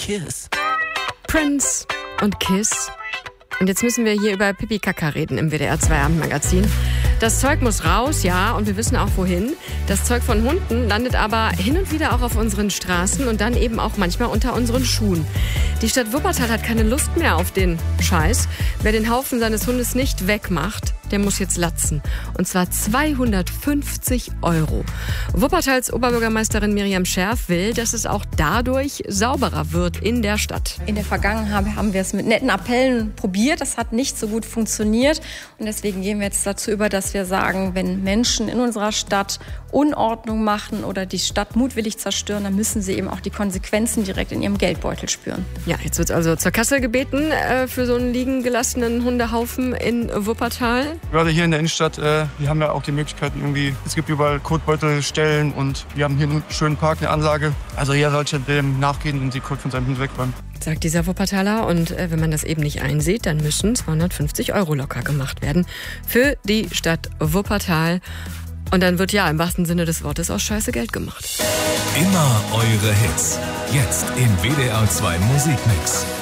Kiss. Prince und Kiss. Und jetzt müssen wir hier über Pipi Kaka reden im WDR 2 Abendmagazin. Das Zeug muss raus, ja, und wir wissen auch wohin. Das Zeug von Hunden landet aber hin und wieder auch auf unseren Straßen und dann eben auch manchmal unter unseren Schuhen. Die Stadt Wuppertal hat keine Lust mehr auf den Scheiß. Wer den Haufen seines Hundes nicht wegmacht, der muss jetzt latzen. Und zwar 250 €. Wuppertals Oberbürgermeisterin Miriam Scherf will, dass es auch dadurch sauberer wird in der Stadt. In der Vergangenheit haben wir es mit netten Appellen probiert. Das hat nicht so gut funktioniert. Und deswegen gehen wir jetzt dazu über, dass wir sagen, wenn Menschen in unserer Stadt Unordnung machen oder die Stadt mutwillig zerstören, dann müssen sie eben auch die Konsequenzen direkt in ihrem Geldbeutel spüren. Ja, jetzt wird also zur Kasse gebeten für so einen liegen gelassenen Hundehaufen in Wuppertal. Gerade hier in der Innenstadt, wir haben ja auch die Möglichkeiten irgendwie, es gibt überall Kotbeutelstellen und wir haben hier einen schönen Park, eine Anlage. Also jeder sollte dem nachgehen und die Kot von seinem Hund wegräumen. Sagt dieser Wuppertaler. Und wenn man das eben nicht einsieht, dann müssen 250 € locker gemacht werden für die Stadt Wuppertal. Und dann wird ja im wahrsten Sinne des Wortes aus Scheiße Geld gemacht. Immer eure Hits. Jetzt im WDR 2 Musikmix.